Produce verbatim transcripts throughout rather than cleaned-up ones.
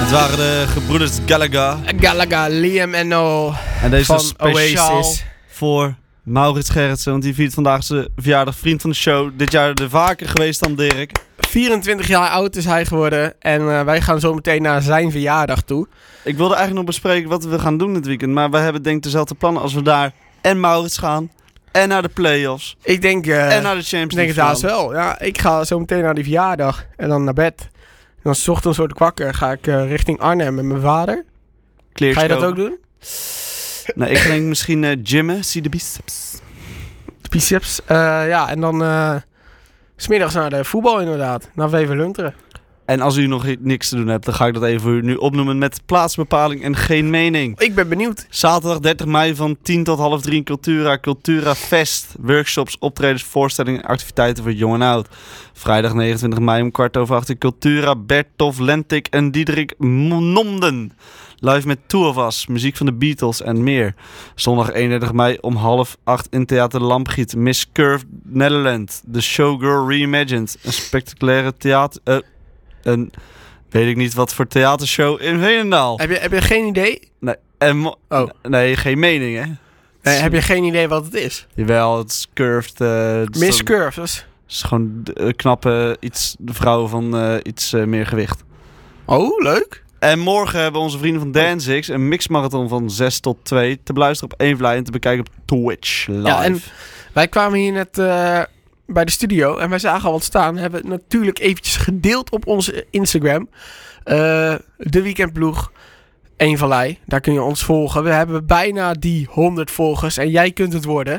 Het waren de gebroeders Gallagher. Gallagher, Liam en Noel. En deze van is speciaal Oasis. voor Maurits Gerritsen, want die viert vandaag zijn verjaardag. Vriend van de show. Dit jaar er vaker geweest dan Dirk. vierentwintig jaar oud is hij geworden. En uh, wij gaan zo meteen naar zijn verjaardag toe. Ik wilde eigenlijk nog bespreken wat we gaan doen dit weekend. Maar we hebben denk ik dezelfde plannen als we daar en Maurits gaan. En naar de play-offs. Ik denk... Uh, en naar de Champions League. Ik denk het haast wel. Ja, ik ga zo meteen naar die verjaardag. En dan naar bed. En dan 's ochtends word ik wakker. Ga ik uh, richting Arnhem met mijn vader. Kleertjes ga je dat kopen. ook doen? Nou, ik denk misschien uh, gymmen. Zie de biceps. De biceps. Uh, ja, en dan... Uh, 's middags naar de voetbal inderdaad. Naar V V Lunteren. En als u nog niks te doen hebt, dan ga ik dat even voor u nu opnoemen met plaatsbepaling en geen mening. Ik ben benieuwd. Zaterdag dertig mei van tien tot half drie in Cultura. Cultura Fest. Workshops, optredens, voorstellingen en activiteiten voor jong en oud. Vrijdag negenentwintig mei om kwart over acht in Cultura. Bertolf Lentik en Diederik Nomden. Live met Two of Us, muziek van de Beatles en meer. Zondag eenendertig mei om half acht in Theater Lampriet. Miss Curve Nederland. The Showgirl Reimagined. Een spectaculaire theater... Uh, een... Weet ik niet wat voor theatershow in Veenendaal. Heb je, heb je geen idee? Nee, en mo- oh. nee, geen mening hè. Nee, heb je geen idee wat het is? Jawel, het is curved. Uh, het Miss is Curve. Dus... Het is gewoon uh, knappe iets, de vrouw van uh, iets uh, meer gewicht. Oh, leuk. En morgen hebben onze vrienden van Danzig een mixmarathon van zes tot twee te beluisteren op Evenvlei en te bekijken op Twitch live. Ja, en wij kwamen hier net uh, bij de studio en wij zagen al wat staan. Hebben het natuurlijk eventjes gedeeld op onze Instagram. Uh, de Weekendploeg Evenvlei. Daar kun je ons volgen. We hebben bijna die honderd volgers en jij kunt het worden.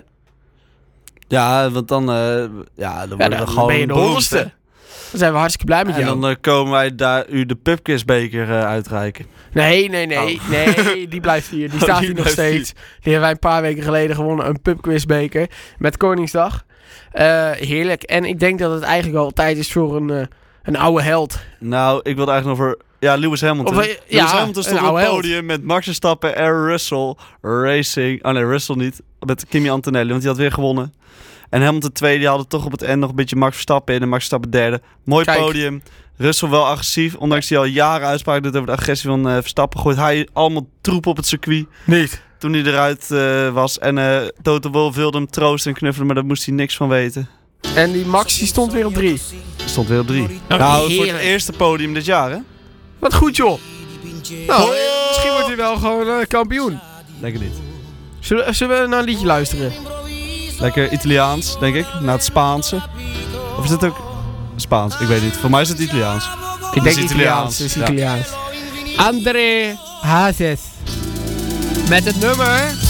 Ja, want dan, uh, ja, dan, worden ja, we dan gewoon ben je de honderdste. Dan zijn we hartstikke blij met en jou. En dan uh, komen wij daar u de pubquizbeker uh, uitreiken. Nee, nee, nee. Oh. Nee, die blijft hier. Die staat oh, die hier nog steeds. Hier. Die hebben wij een paar weken geleden gewonnen. Een pubquizbeker met Koningsdag. Uh, heerlijk. En ik denk dat het eigenlijk al tijd is voor een, uh, een oude held. Nou, ik wilde eigenlijk nog voor... Ja, Lewis Hamilton. Of, uh, Lewis ja, Hamilton stond op het podium held. Met Max Verstappen en Russell Racing. Oh nee, Russell niet. Met Kimi Antonelli, want die had weer gewonnen. En Hamilton tweede, die hadden toch op het eind nog een beetje Max Verstappen in. En Max Verstappen derde. Mooi Kijk. podium. Russell wel agressief. Ondanks hij al jaren uitspraak doet over de agressie van uh, Verstappen. Gooit hij allemaal troep op het circuit. Niet. Toen hij eruit uh, was. En uh, Toto Wolff wilde hem troosten en knuffelen. Maar daar moest hij niks van weten. En die Max die stond weer op drie. Stond weer op drie. Oh, nou, voor het eerste podium dit jaar, hè? Wat goed, joh. Nou, oh. misschien wordt hij wel gewoon uh, kampioen. Lekker niet. Zullen, zullen we naar een liedje luisteren? Lekker Italiaans, denk ik. Naar het Spaanse. Of is het ook Spaans? Ik weet niet. Voor mij is het Italiaans. Ik denk Italiaans. Het is Italiaans. Ja. André Hazes. Met het nummer...